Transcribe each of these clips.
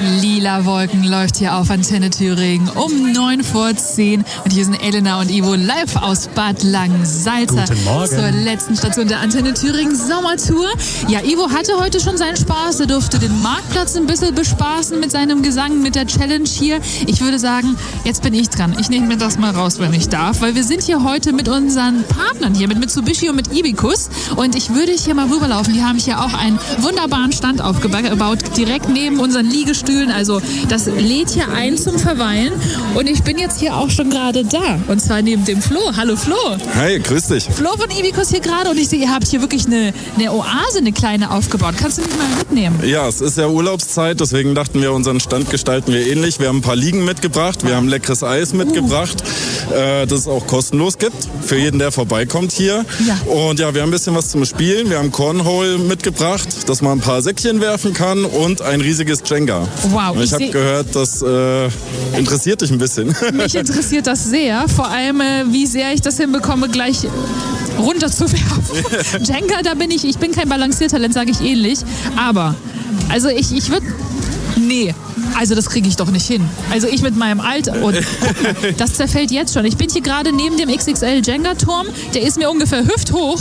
Lila Wolken läuft hier auf Antenne Thüringen um 9:10 und hier sind Elena und Ivo live aus Bad Langensalza zur letzten Station der Antenne Thüringen Sommertour. Ja, Ivo hatte heute schon seinen Spaß, er durfte den Marktplatz ein bisschen bespaßen mit seinem Gesang, mit der Challenge hier. Ich würde sagen, jetzt bin ich dran. Ich nehme mir das mal raus, wenn ich darf, weil wir sind hier heute mit unseren Partnern hier, mit Mitsubishi und mit Ibicus, und ich würde hier mal rüberlaufen. Die haben hier auch einen wunderbaren Stand aufgebaut, direkt neben unseren Liegestühlen. Also das lädt hier ein zum Verweilen. Und ich bin jetzt hier auch schon gerade da. Und zwar neben dem Flo. Hallo Flo. Hi, grüß dich. Flo von Ibicus hier gerade. Und ich sehe, ihr habt hier wirklich eine Oase, eine kleine aufgebaut. Kannst du mich mal mitnehmen? Ja, es ist ja Urlaubszeit, deswegen dachten wir, unseren Stand gestalten wir ähnlich. Wir haben ein paar Liegen mitgebracht, wir haben leckeres Eis mitgebracht, das es auch kostenlos gibt für jeden, der vorbeikommt hier. Ja. Und ja, wir haben ein bisschen was zum Spielen. Wir haben Cornhole mitgebracht, dass man ein paar Säckchen werfen kann, und ein riesiges Jenga. Wow. Ich habe gehört, das interessiert dich ein bisschen. Mich interessiert das sehr. Vor allem, wie sehr ich das hinbekomme, gleich runterzuwerfen. Jenga, da bin ich bin kein Balanciertalent, sage ich ähnlich. Aber, also ich würde... Nee. Also das kriege ich doch nicht hin. Also ich mit meinem Alter, und das zerfällt jetzt schon. Ich bin hier gerade neben dem XXL Jenga-Turm, der ist mir ungefähr hüfthoch.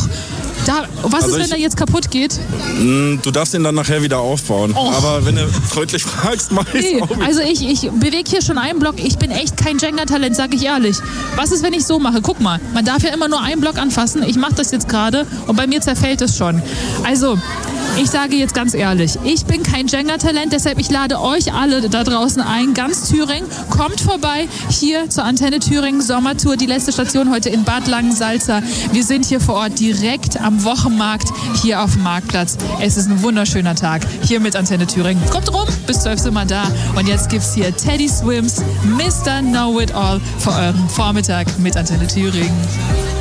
Was ist, wenn er jetzt kaputt geht? Du darfst ihn dann nachher wieder aufbauen. Oh. Aber wenn du freundlich fragst, mach ich es auch nicht. Also ich bewege hier schon einen Block. Ich bin echt kein Jenga-Talent, sage ich ehrlich. Was ist, wenn ich so mache? Guck mal, man darf ja immer nur einen Block anfassen. Ich mache das jetzt gerade und bei mir zerfällt es schon. Also... Ich sage jetzt ganz ehrlich, ich bin kein Jenga-Talent, deshalb ich lade euch alle da draußen ein, ganz Thüringen, kommt vorbei hier zur Antenne Thüringen Sommertour, die letzte Station heute in Bad Langensalza. Wir sind hier vor Ort direkt am Wochenmarkt hier auf dem Marktplatz. Es ist ein wunderschöner Tag hier mit Antenne Thüringen. Kommt rum, bis 12 sind wir da, und jetzt gibt's hier Teddy Swims, Mr. Know It All für euren Vormittag mit Antenne Thüringen.